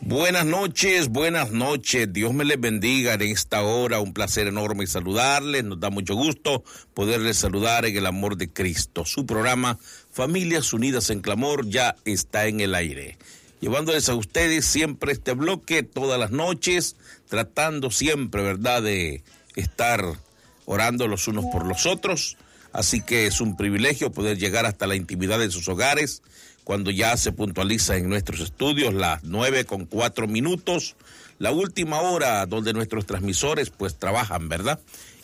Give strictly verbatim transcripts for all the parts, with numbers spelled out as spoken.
Buenas noches, buenas noches. Dios me les bendiga en esta hora. Un placer enorme saludarles. Nos da mucho gusto poderles saludar en el amor de Cristo. Su programa Familias Unidas en Clamor ya está en el aire, llevándoles a ustedes siempre este bloque todas las noches, tratando siempre, ¿verdad?, de estar orando los unos por los otros. Así que es un privilegio poder llegar hasta la intimidad de sus hogares cuando ya se puntualiza en nuestros estudios las nueve con cuatro minutos, la última hora donde nuestros transmisores pues trabajan, ¿verdad?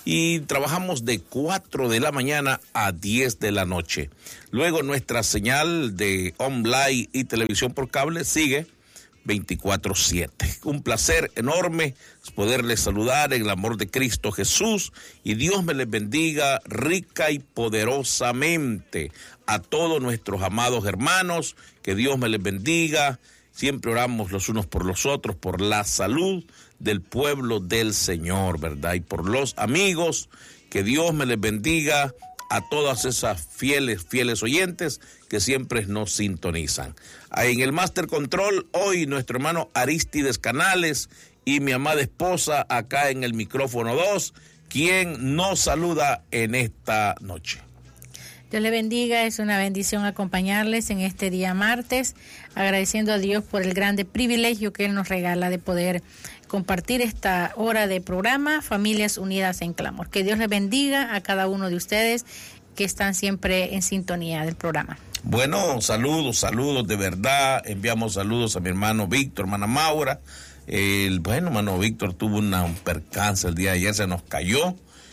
Y trabajamos de cuatro de la mañana a diez de la noche. Luego nuestra señal de online y televisión por cable sigue veinticuatro siete. Un placer enorme poderles saludar en el amor de Cristo Jesús, y Dios me les bendiga rica y poderosamente a todos nuestros amados hermanos. Que Dios me les bendiga. Siempre oramos los unos por los otros por la salud del pueblo del Señor, ¿verdad? Y por los amigos. Que Dios me les bendiga a todas esas fieles, fieles oyentes que siempre nos sintonizan. En el Master Control, hoy nuestro hermano Aristides Canales y mi amada esposa acá en el micrófono dos, quien nos saluda en esta noche. Dios le bendiga, es una bendición acompañarles en este día martes, agradeciendo a Dios por el grande privilegio que Él nos regala de poder compartir esta hora de programa Familias Unidas en Clamor. Que Dios les bendiga a cada uno de ustedes que están siempre en sintonía del programa. Bueno, saludos, saludos de verdad. Enviamos saludos a mi hermano Víctor, hermana Maura. El, bueno, hermano Víctor tuvo una, un percance el día de ayer, se nos cayó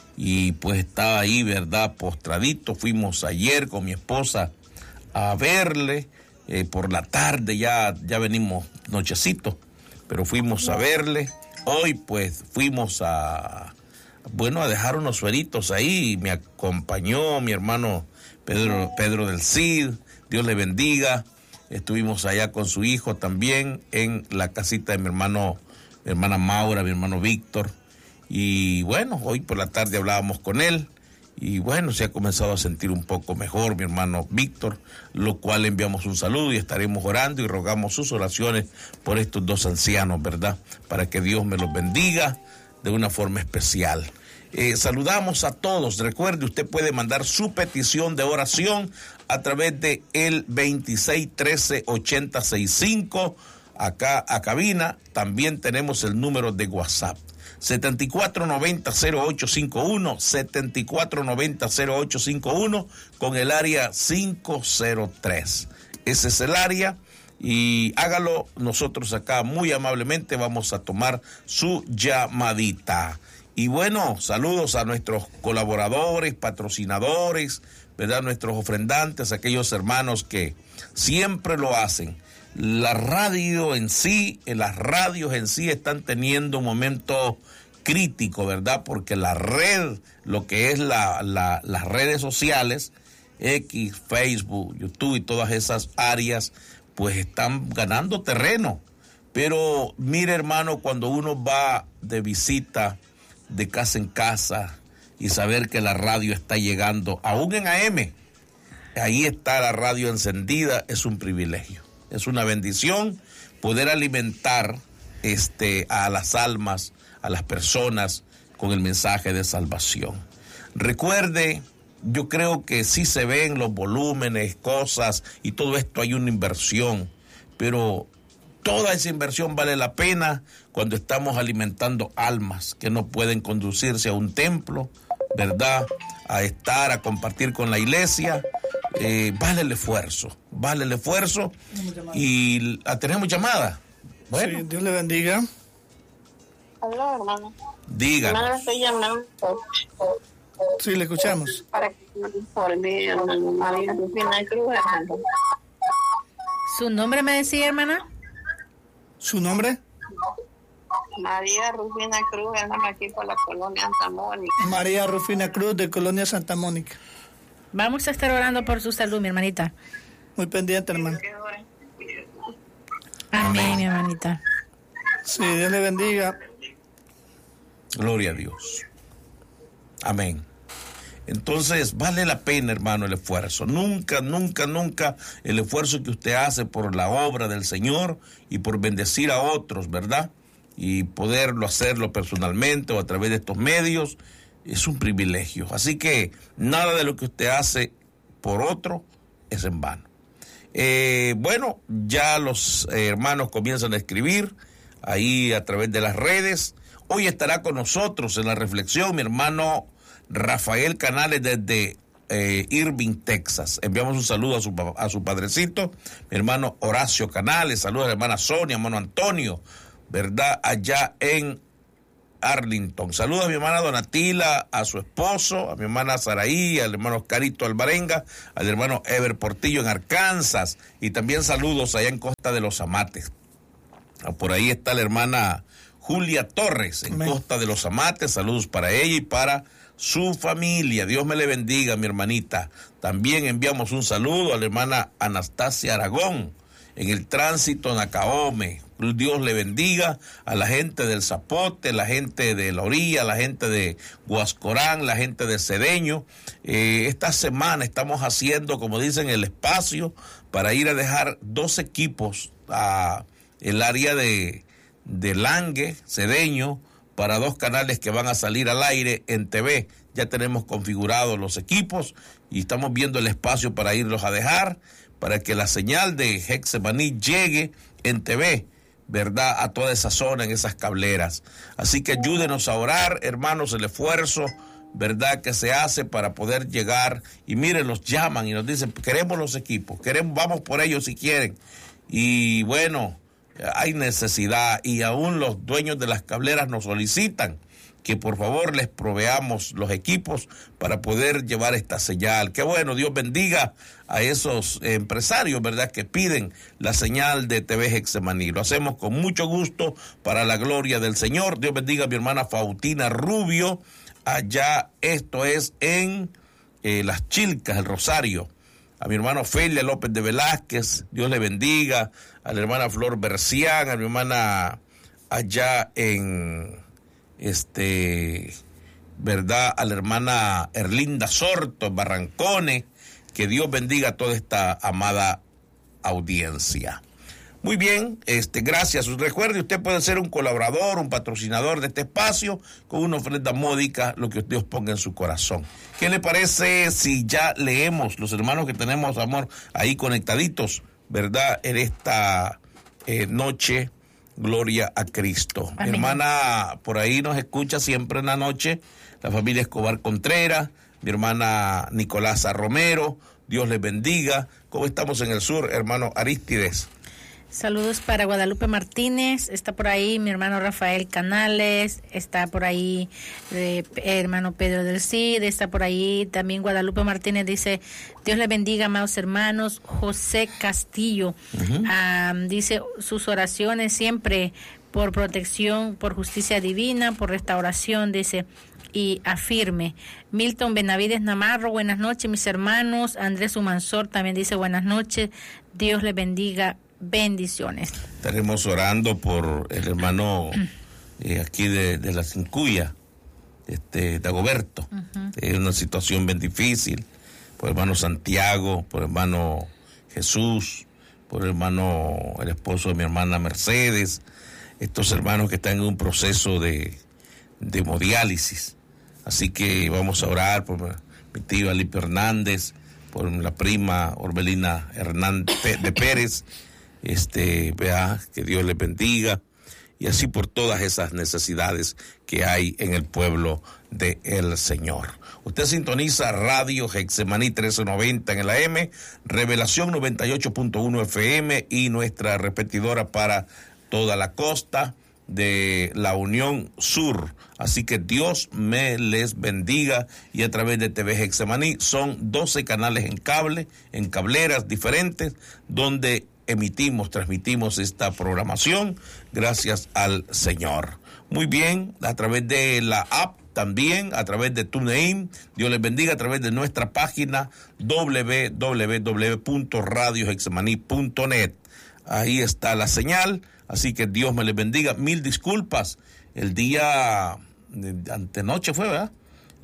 y pues estaba ahí, ¿verdad?, postradito. Fuimos ayer con mi esposa a verle, eh, por la tarde, ya, ya venimos nochecito, pero fuimos a verle. Hoy pues fuimos a, bueno, a dejar unos sueritos ahí. Me acompañó mi hermano Pedro, Pedro del Cid, Dios le bendiga. Estuvimos allá con su hijo también en la casita de mi hermano, mi hermana Maura, mi hermano Víctor. Y bueno, hoy por la tarde hablábamos con él y bueno, se ha comenzado a sentir un poco mejor mi hermano Víctor, lo cual le enviamos un saludo y estaremos orando y rogamos sus oraciones por estos dos ancianos, ¿verdad?, para que Dios me los bendiga de una forma especial. Eh, saludamos a todos. Recuerde, usted puede mandar su petición de oración a través de el veintiséis trece ochenta sesenta y cinco acá a cabina. También tenemos el número de WhatsApp setenta y cuatro noventa cero ocho cincuenta y uno, setenta y cuatro noventa cero ocho cincuenta y uno con el área cinco cero tres. Ese es el área. Y hágalo, nosotros acá muy amablemente vamos a tomar su llamadita. Y bueno, saludos a nuestros colaboradores, patrocinadores, ¿verdad?, nuestros ofrendantes, aquellos hermanos que siempre lo hacen. La radio en sí, las radios en sí están teniendo un momento crítico, ¿verdad?, porque la red, lo que es la, la, las redes sociales, X, Facebook, YouTube y todas esas áreas, pues están ganando terreno. Pero mire, hermano, cuando uno va de visita de casa en casa y saber que la radio está llegando, aún en A M, ahí está la radio encendida, es un privilegio, es una bendición poder alimentar este, a las almas, a las personas con el mensaje de salvación. Recuerde, yo creo que sí se ven los volúmenes, cosas y todo esto, hay una inversión, pero toda esa inversión vale la pena cuando estamos alimentando almas que no pueden conducirse a un templo, ¿verdad?, a estar, a compartir con la iglesia. Eh, vale el esfuerzo, vale el esfuerzo. Y a, tenemos llamada. Bueno. Sí, Dios le bendiga. Hola, hermano. Díganos. Hermano, estoy llamando. Sí, le escuchamos. Para que me informe, hermano. María Rufina Cruz, hermano. ¿Su nombre me decía, hermana? ¿Su nombre? María Rufina Cruz, hermano, aquí por la colonia Santa Mónica. María Rufina Cruz, de Colonia Santa Mónica. Vamos a estar orando por su salud, mi hermanita. Muy pendiente, hermano. Amén, mi hermanita. Sí, Dios le bendiga. Gloria a Dios. Amén. Entonces, vale la pena, hermano, el esfuerzo. Nunca, nunca, nunca el esfuerzo que usted hace por la obra del Señor y por bendecir a otros, ¿verdad? Y poderlo hacerlo personalmente o a través de estos medios, es un privilegio. Así que nada de lo que usted hace por otro es en vano. Eh, bueno, ya los eh, hermanos comienzan a escribir ahí a través de las redes. Hoy estará con nosotros en la reflexión mi hermano Rafael Canales desde eh, Irving, Texas. Enviamos un saludo a su, a su padrecito, mi hermano Horacio Canales. Saludos a la hermana Sonia, hermano Antonio, ¿verdad? Allá en Arlington. Saludos a mi hermana Donatila, a su esposo, a mi hermana Saraí, al hermano Oscarito Alvarenga, al hermano Ever Portillo en Arkansas, y también saludos allá en Costa de los Amates. Por ahí está la hermana Julia Torres en Amén. Costa de los Amates. Saludos para ella y para su familia. Dios me le bendiga, mi hermanita. También enviamos un saludo a la hermana Anastasia Aragón en el tránsito Nacaome. Dios le bendiga a la gente del Zapote, la gente de La Orilla, la gente de Huascorán, la gente de Cedeño. Eh, esta semana estamos haciendo, como dicen, el espacio para ir a dejar dos equipos a el área de, de Langue, Cedeño, para dos canales que van a salir al aire en T V. Ya tenemos configurados los equipos y estamos viendo el espacio para irlos a dejar, para que la señal de Hexemaní llegue en T V, ¿verdad?, a toda esa zona, en esas cableras. Así que ayúdenos a orar, hermanos, el esfuerzo, ¿verdad?, que se hace para poder llegar. Y miren, los llaman y nos dicen, queremos los equipos, queremos, vamos por ellos si quieren. Y bueno, hay necesidad, y aún los dueños de las cableras nos solicitan que por favor les proveamos los equipos para poder llevar esta señal. Qué bueno, Dios bendiga a esos empresarios, ¿verdad?, que piden la señal de T V Hexemaní. Lo hacemos con mucho gusto para la gloria del Señor. Dios bendiga a mi hermana Fautina Rubio, allá, esto es en eh, Las Chilcas, el Rosario. A mi hermano Felia López de Velázquez, Dios le bendiga. A la hermana Flor Bercián, a mi hermana allá en, este, ¿verdad?, a la hermana Erlinda Sorto, en Barrancones. Que Dios bendiga a toda esta amada audiencia. Muy bien, este, gracias. Recuerde, usted puede ser un colaborador, un patrocinador de este espacio con una ofrenda módica, lo que Dios ponga en su corazón. ¿Qué le parece si ya leemos los hermanos que tenemos, amor, ahí conectaditos, ¿verdad?, en esta eh, noche? Gloria a Cristo. Amén. Mi hermana por ahí nos escucha siempre en la noche, la familia Escobar Contreras, mi hermana Nicolasa Romero, Dios les bendiga. ¿Cómo estamos en el sur, hermano Aristides? Saludos para Guadalupe Martínez, está por ahí mi hermano Rafael Canales, está por ahí eh, hermano Pedro del Cid, está por ahí también Guadalupe Martínez, dice, Dios le bendiga, amados hermanos. José Castillo, uh-huh. um, dice sus oraciones siempre por protección, por justicia divina, por restauración, dice, y afirme. Milton Benavides Namarro, buenas noches, mis hermanos. Andrés Humansor también dice buenas noches, Dios le bendiga. Bendiciones. Estaremos orando por el hermano eh, aquí de, de la Cincuya, este, Dagoberto. Uh-huh. Es una situación bien difícil. Por el hermano Santiago, por el hermano Jesús, por el hermano, el esposo de mi hermana Mercedes. Estos hermanos que están en un proceso de, de hemodiálisis. Así que vamos a orar por mi tío Alipe Hernández, por la prima Orbelina Hernández de Pérez. Este, vea, que Dios le bendiga, y así por todas esas necesidades que hay en el pueblo del Señor. Usted sintoniza Radio Hexemaní trece noventa en el A M, Revelación noventa y ocho punto uno F M y nuestra repetidora para toda la costa de la Unión Sur. Así que Dios me les bendiga, y a través de T V Hexemaní son doce canales en cable, en cableras diferentes, donde emitimos, transmitimos esta programación, gracias al Señor. Muy bien, a través de la app también, a través de TuneIn, Dios les bendiga, a través de nuestra página doble u doble u doble u punto radio hexemaní punto net. Ahí está la señal, así que Dios me les bendiga. Mil disculpas, el día de antenoche fue, ¿verdad?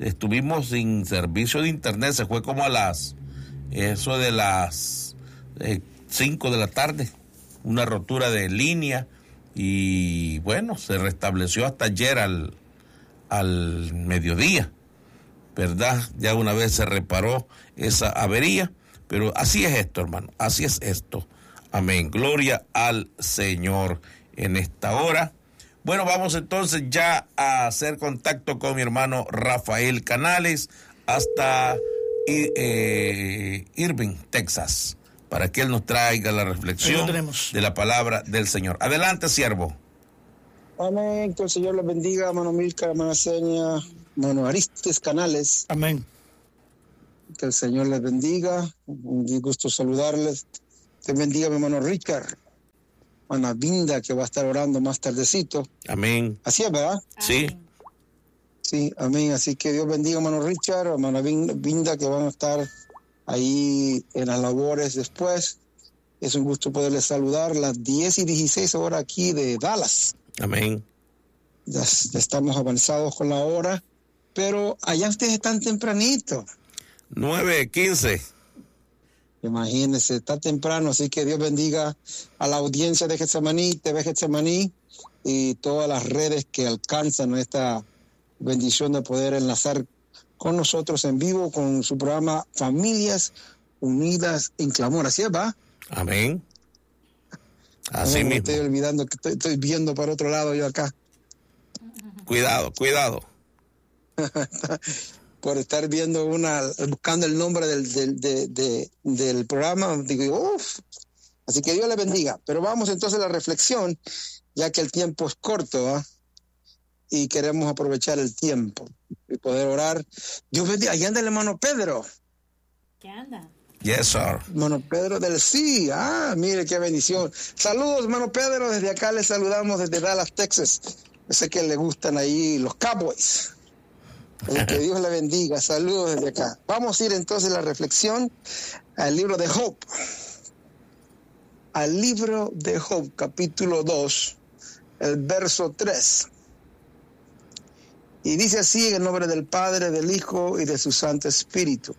estuvimos sin servicio de internet, se fue como a las, eso de las eh, cinco de la tarde, una rotura de línea, y bueno, se restableció hasta ayer al, al mediodía, ¿verdad? Ya una vez se reparó esa avería, pero así es esto, hermano, así es esto. Amén, gloria al Señor en esta hora. Bueno, vamos entonces ya a hacer contacto con mi hermano Rafael Canales hasta eh, Irving, Texas, para que él nos traiga la reflexión de la palabra del Señor. Adelante, siervo. Amén, que el Señor les bendiga, hermano Milka, hermana Seña, hermano Aristes Canales. Amén. Que el Señor les bendiga, un gusto saludarles. Te bendiga mi hermano Richard, hermana Vinda, que va a estar orando más tardecito. Amén. Así es, ¿verdad? Sí. Sí, amén. Así que Dios bendiga, hermano Richard, hermana Vinda, que van a estar ahí en las labores después. Es un gusto poderles saludar. Las diez y dieciséis horas aquí de Dallas. Amén. Ya, ya estamos avanzados con la hora, pero allá ustedes están tempranito. nueve quince. Imagínense, está temprano, así que Dios bendiga a la audiencia de Getsemaní, T V Getsemaní y todas las redes que alcanzan esta bendición de poder enlazar con nosotros en vivo con su programa Familias Unidas en Clamor. ¿Así es, va? Amén. Así no, mismo. Me estoy olvidando que estoy, estoy viendo para otro lado yo acá. Cuidado, cuidado. Por estar viendo una, buscando el nombre del, del, de, de, del programa, digo, uff. Así que Dios le bendiga. Pero vamos entonces a la reflexión, ya que el tiempo es corto, ¿eh? Y queremos aprovechar el tiempo y poder orar. Dios bendiga. Allá anda el hermano Pedro. ¿Qué anda? Yes, sir. Hermano Pedro del sí. Ah, mire qué bendición. Saludos, hermano Pedro. Desde acá le saludamos desde Dallas, Texas. Yo sé que le gustan ahí los Cowboys. Que Dios le bendiga. Saludos desde acá. Vamos a ir entonces a la reflexión al libro de Job. Al libro de Job, capítulo dos, el verso tres. Y dice así en el nombre del Padre, del Hijo y de su Santo Espíritu.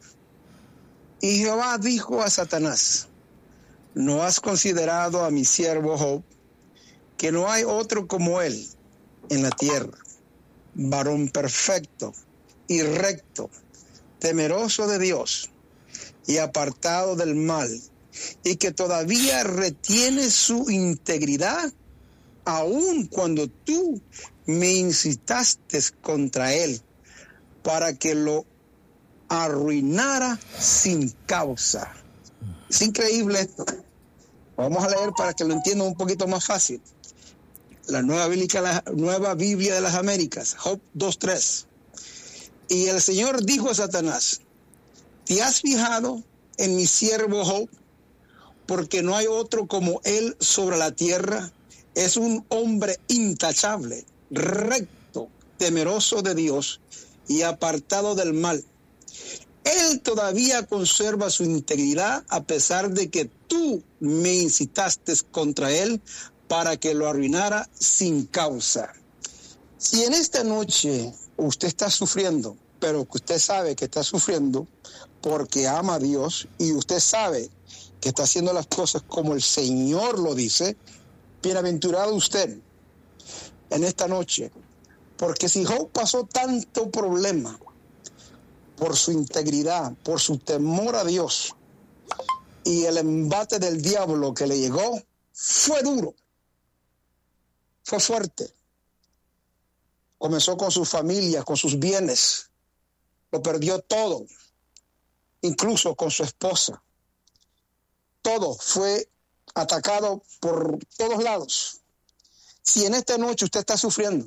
Y Jehová dijo a Satanás: ¿no has considerado a mi siervo Job, que no hay otro como él en la tierra, varón perfecto y recto, temeroso de Dios y apartado del mal, y que todavía retiene su integridad, aun cuando tú me incitaste contra él, para que lo arruinara sin causa? Es increíble esto. Vamos a leer para que lo entiendan un poquito más fácil. La nueva Biblia, la nueva Biblia de las Américas, Job dos tres. Y el Señor dijo a Satanás: ¿te has fijado en mi siervo Job? Porque no hay otro como él sobre la tierra. Es un hombre intachable, recto, temeroso de Dios y apartado del mal. Él todavía conserva su integridad a pesar de que tú me incitaste contra él para que lo arruinara sin causa. Si en esta noche usted está sufriendo, pero que usted sabe que está sufriendo porque ama a Dios y usted sabe que está haciendo las cosas como el Señor lo dice, bienaventurado usted en esta noche. Porque si Job pasó tanto problema por su integridad, por su temor a Dios, y el embate del diablo que le llegó fue duro, fue fuerte. Comenzó con su familia, con sus bienes, lo perdió todo, incluso con su esposa. Todo fue atacado por todos lados. Si en esta noche usted está sufriendo,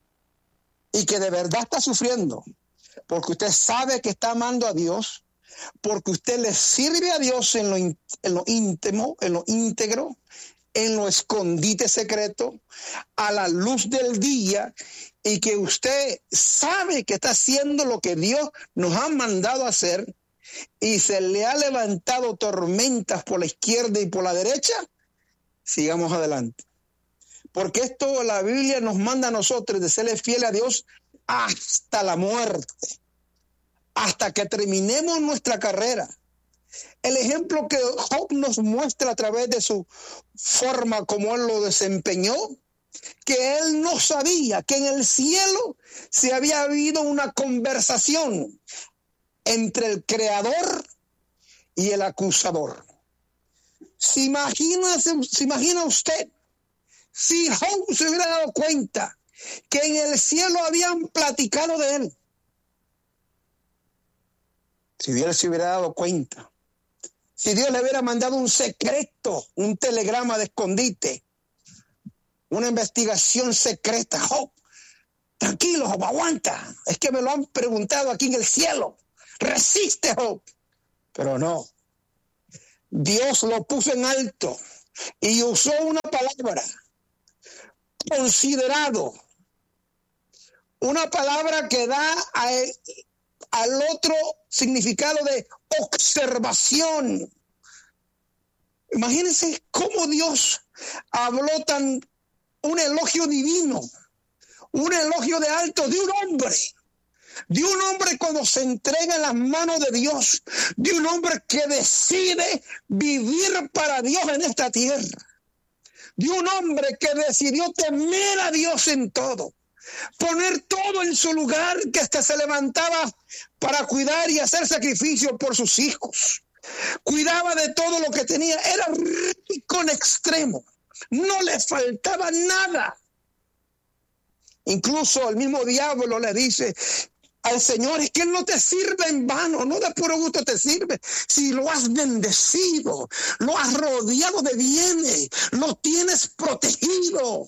y que de verdad está sufriendo, porque usted sabe que está amando a Dios, porque usted le sirve a Dios en lo, in, en lo íntimo, en lo íntegro, en lo escondite secreto, a la luz del día, y que usted sabe que está haciendo lo que Dios nos ha mandado a hacer, y se le ha levantado tormentas por la izquierda y por la derecha, sigamos adelante. Porque esto la Biblia nos manda a nosotros de serle fiel a Dios hasta la muerte. hasta que terminemos nuestra carrera. El ejemplo que Job nos muestra a través de su forma como él lo desempeñó, que él no sabía que en el cielo se había habido una conversación entre el creador y el acusador. ¿Se imagina, se imagina usted si Job se hubiera dado cuenta que en el cielo habían platicado de él? Si Dios se hubiera dado cuenta, si Dios le hubiera mandado un secreto, un telegrama de escondite, una investigación secreta. Job, tranquilo, Job, aguanta. Es que me lo han preguntado aquí en el cielo. Resiste, Job. Pero no. Dios lo puso en alto y usó una palabra, considerado. Una palabra que da a él, al otro significado de observación. Imagínense cómo Dios habló tan un elogio divino, un elogio de alto de un hombre, de un hombre cuando se entrega en las manos de Dios, de un hombre que decide vivir para Dios en esta tierra, de un hombre que decidió temer a Dios en todo, poner todo en su lugar, que hasta se levantaba para cuidar y hacer sacrificio por sus hijos. Cuidaba de todo lo que tenía, era rico en extremo, no le faltaba nada. Incluso el mismo diablo le dice al Señor, es que Él no te sirve en vano, no de puro gusto te sirve. Si lo has bendecido, lo has rodeado de bienes, lo tienes protegido.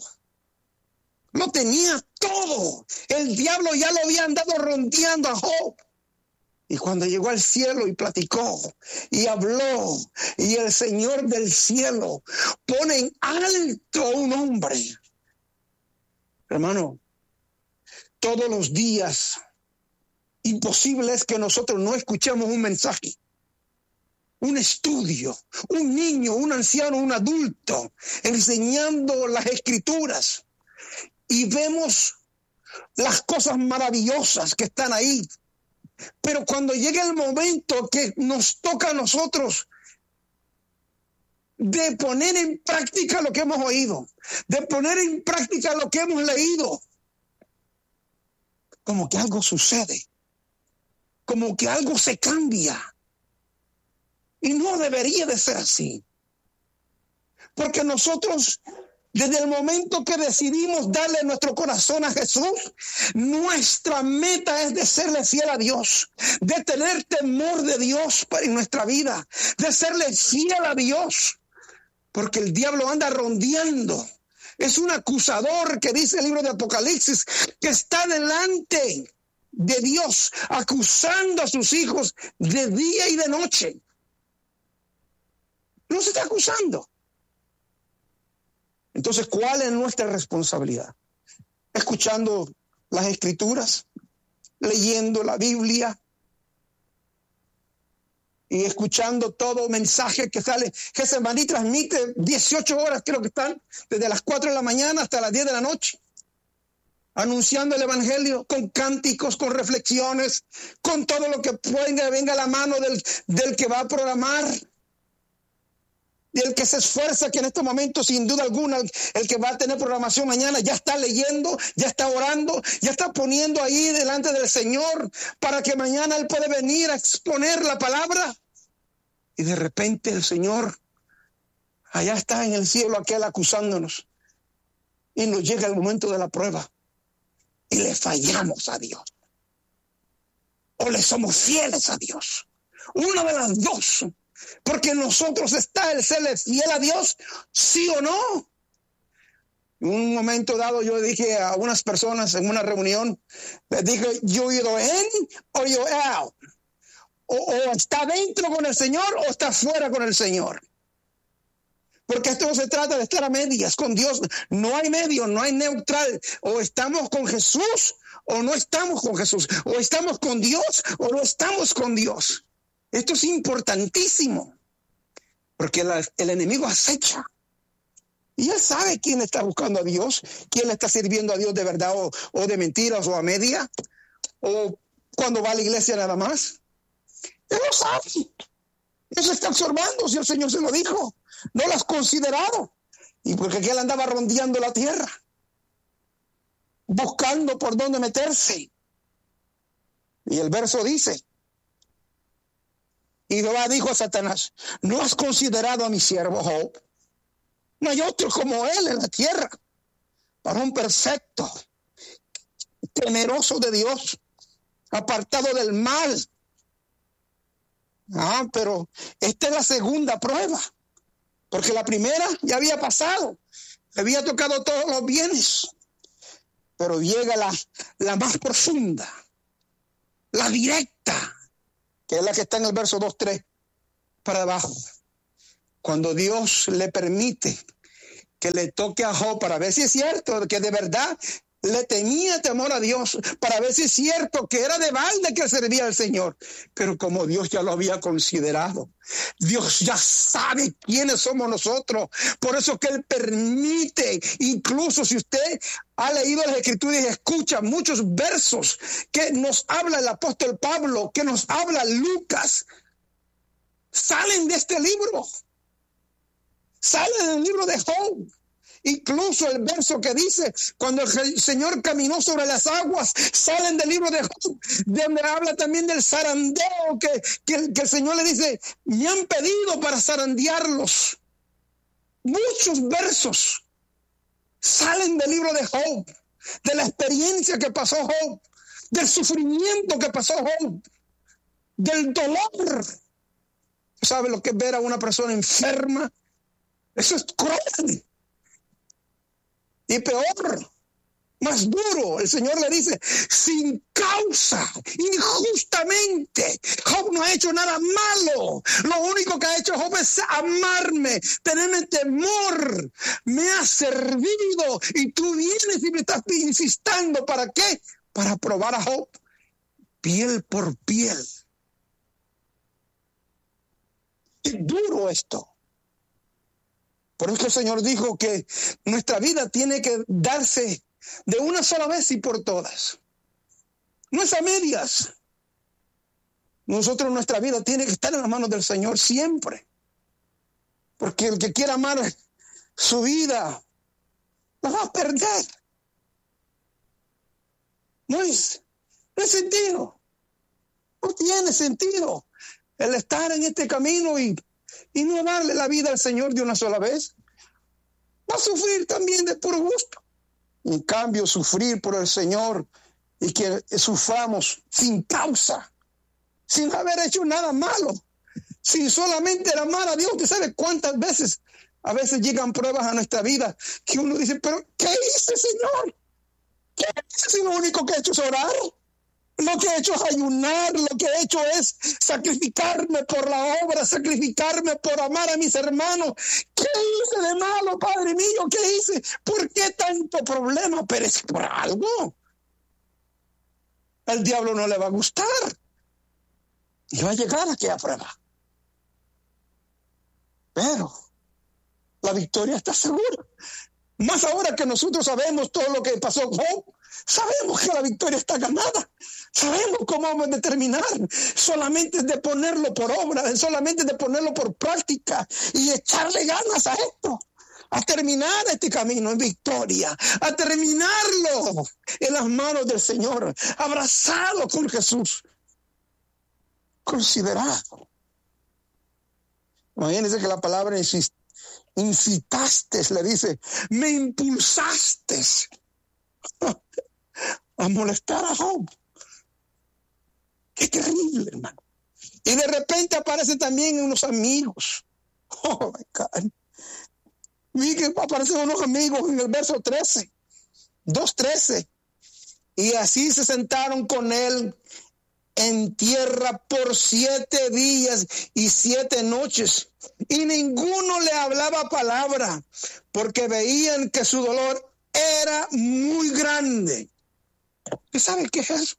Lo tenía todo. El diablo ya lo había andado rondeando a Job. Y cuando llegó al cielo y platicó y habló, y el Señor del cielo pone en alto a un hombre. Hermano, todos los días imposible es que nosotros no escuchemos un mensaje, un estudio, un niño, un anciano, un adulto enseñando las escrituras, y vemos las cosas maravillosas que están ahí. Pero cuando llega el momento que nos toca a nosotros de poner en práctica lo que hemos oído, de poner en práctica lo que hemos leído, como que algo sucede, como que algo se cambia. Y no debería de ser así. Porque nosotros, desde el momento que decidimos darle nuestro corazón a Jesús, nuestra meta es de serle fiel a Dios, de tener temor de Dios en nuestra vida, de serle fiel a Dios, porque el diablo anda rondeando. Es un acusador que dice el libro de Apocalipsis, que está delante de Dios, acusando a sus hijos de día y de noche. No se está acusando. Entonces, ¿cuál es nuestra responsabilidad? Escuchando las escrituras, leyendo la Biblia y escuchando todo mensaje que sale. Getsemaní transmite dieciocho horas, creo que están, desde las cuatro de la mañana hasta las diez de la noche, anunciando el evangelio con cánticos, con reflexiones, con todo lo que pueda, venga a la mano del, del que va a programar. Y el que se esfuerza, que en este momento, sin duda alguna, el, el que va a tener programación mañana, ya está leyendo, ya está orando, ya está poniendo ahí delante del Señor para que mañana Él pueda venir a exponer la palabra. Y de repente el Señor, allá está en el cielo aquel acusándonos. Y nos llega el momento de la prueba. Y le fallamos a Dios. O le somos fieles a Dios. Una de las dos. Porque en nosotros está el serle fiel a Dios, sí o no. En un momento dado yo dije a unas personas en una reunión, les dije, yo either in o yo out. O, o está dentro con el Señor o está fuera con el Señor. Porque esto no se trata de estar a medias con Dios. No hay medio, no hay neutral. O estamos con Jesús o no estamos con Jesús. O estamos con Dios o no estamos con Dios. Esto es importantísimo, porque la, el enemigo acecha. Y él sabe quién está buscando a Dios, quién le está sirviendo a Dios de verdad o, o de mentiras o a media, o cuando va a la iglesia nada más. Él lo sabe. Él está observando si el Señor se lo dijo. No lo has considerado. Y porque él andaba rondeando la tierra, buscando por dónde meterse. Y el verso dice, y Jehová dijo a Satanás, ¿no has considerado a mi siervo Job? No hay otro como él en la tierra, varón perfecto, temeroso de Dios, apartado del mal. Ah, pero esta es la segunda prueba, porque la primera ya había pasado, le había tocado todos los bienes, pero llega la, la más profunda, la directa, que es la que está en el verso dos, tres, para abajo. Cuando Dios le permite que le toque a Job para ver si es cierto que de verdad le tenía temor a Dios, para ver si es cierto que era de balde que servía al Señor. Pero como Dios ya lo había considerado, Dios ya sabe quiénes somos nosotros. Por eso que Él permite, incluso si usted ha leído las Escrituras y escucha muchos versos que nos habla el apóstol Pablo, que nos habla Lucas, salen de este libro. Salen del libro de Job. Incluso el verso que dice, cuando el Señor caminó sobre las aguas, salen del libro de Job, donde habla también del zarandeo, que, que, que el Señor le dice, me han pedido para zarandearlos. Muchos versos salen del libro de Job, de la experiencia que pasó Job, del sufrimiento que pasó Job, del dolor. ¿Sabe lo que es ver a una persona enferma? Eso es cruel. Y peor, más duro, el Señor le dice, sin causa, injustamente, Job no ha hecho nada malo. Lo único que ha hecho Job es amarme, tenerme temor, me ha servido. Y tú vienes y me estás insistiendo, ¿para qué? Para probar a Job piel por piel. Es duro esto. Por eso el Señor dijo que nuestra vida tiene que darse de una sola vez y por todas. No es a medias. Nosotros, nuestra vida tiene que estar en las manos del Señor siempre. Porque el que quiera amar su vida, la va a perder. No es, no es sentido. No tiene sentido el estar en este camino y y no darle la vida al Señor de una sola vez. Va a sufrir también de puro gusto. En cambio, sufrir por el Señor y que suframos sin causa, sin haber hecho nada malo, sin solamente el amar a Dios. ¿Usted sabe cuántas veces, a veces llegan pruebas a nuestra vida que uno dice, pero ¿qué hice, Señor? ¿Qué hice si lo único que he hecho es orar? Lo que he hecho es ayunar, lo que he hecho es sacrificarme por la obra, sacrificarme por amar a mis hermanos. ¿Qué hice de malo, Padre mío? ¿Qué hice? ¿Por qué tanto problema? Pero es por algo. Al diablo no le va a gustar. Y va a llegar a aquella prueba. Pero la victoria está segura. Más ahora que nosotros sabemos todo lo que pasó con Job, sabemos que la victoria está ganada. Sabemos cómo vamos a terminar. Solamente es de ponerlo por obra, solamente es de ponerlo por práctica y echarle ganas a esto, a terminar este camino en victoria, a terminarlo en las manos del Señor, abrazado con Jesús, considerado. Imagínense que la palabra incitaste, le dice, me impulsaste a molestar a Job. Qué terrible, hermano. Y de repente aparecen también unos amigos. Oh, my God. Vi que aparecen unos amigos en el verso trece, dos trece. Y así se sentaron con él en tierra por siete días y siete noches. Y ninguno le hablaba palabra, porque veían que su dolor era muy grande. ¿Usted sabe qué es eso?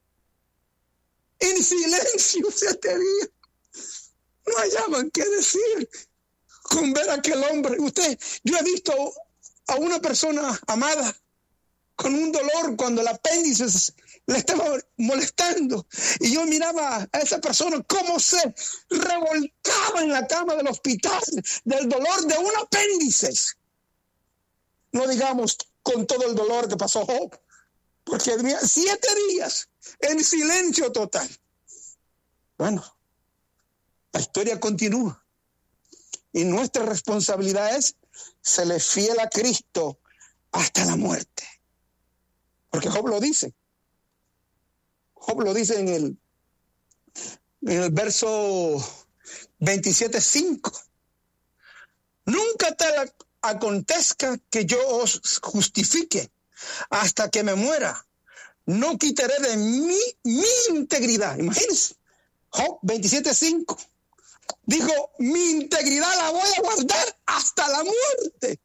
En silencio siete días. No hallaban qué decir con ver a aquel hombre. Usted, yo he visto a una persona amada con un dolor cuando el apéndice le estaba molestando. Y yo miraba a esa persona cómo se revolcaba en la cama del hospital del dolor de un apéndice. No digamos con todo el dolor que pasó Job, porque tenía siete días en silencio total. Bueno, la historia continúa. Y nuestra responsabilidad es serle fiel a Cristo hasta la muerte. Porque Job lo dice. Job lo dice en el, en el verso veintisiete cinco. Nunca te acontezca que yo os justifique hasta que me muera. No quitaré de mí mi integridad. Imagínense. Job veintisiete cinco. Dijo, mi integridad la voy a guardar hasta la muerte.